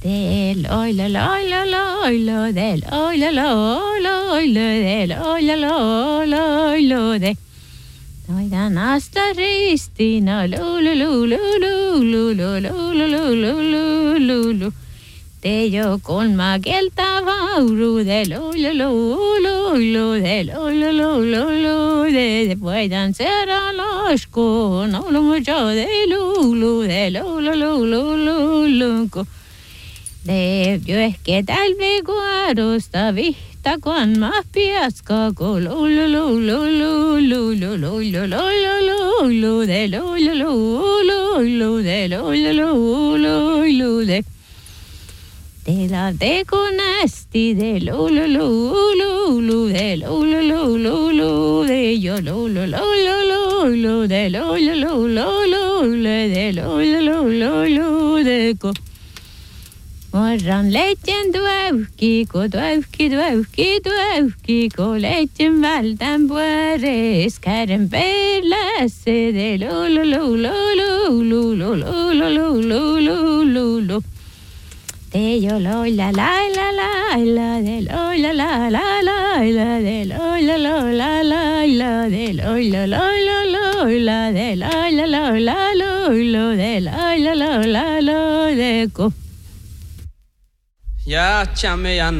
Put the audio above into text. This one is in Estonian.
Del oila la la la oila del oila la la oila del oila la la oila de. Noidan asta ristina lu lu lu lu lu lu lu lu lu lu lu lu lu. Tejo kolma kelta vauru del oila lu lu lu del oila lu lu lu de. Puedan ser a los con lo mucho de lu lu del oila lu lu lu lu. Yo es que tal vez guaro esta vista con más piasca con lo de lo de la de con esti de lo de yo de de co. Morran leitjen dvauki ko leitjen valdan bueres karen pelase de lo de yo lo la de lo la de lo de lo de co. Ya chame ya